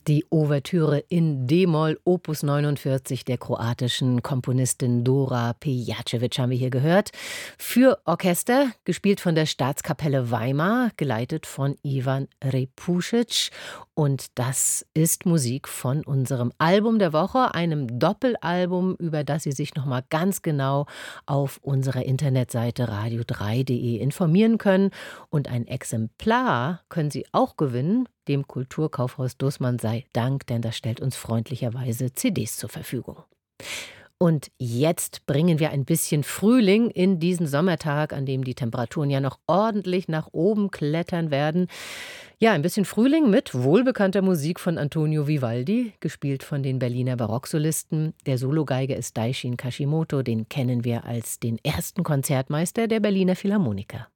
Die Ouvertüre in d-Moll, Opus 49 der kroatischen Komponistin Dora Pejacevic haben wir hier gehört. Für Orchester, gespielt von der Staatskapelle Weimar, geleitet von Ivan Repušić. Und das ist Musik von unserem Album der Woche, einem Doppelalbum, über das Sie sich noch mal ganz genau auf unserer Internetseite radio3.de informieren können. Und ein Exemplar können Sie auch gewinnen, dem Kulturkaufhaus Dußmann sei Dank, denn das stellt uns freundlicherweise CDs zur Verfügung. Und jetzt bringen wir ein bisschen Frühling in diesen Sommertag, an dem die Temperaturen ja noch ordentlich nach oben klettern werden. Ja, ein bisschen Frühling mit wohlbekannter Musik von Antonio Vivaldi, gespielt von den Berliner Barocksolisten. Der Sologeiger ist Daishin Kashimoto, den kennen wir als den ersten Konzertmeister der Berliner Philharmoniker.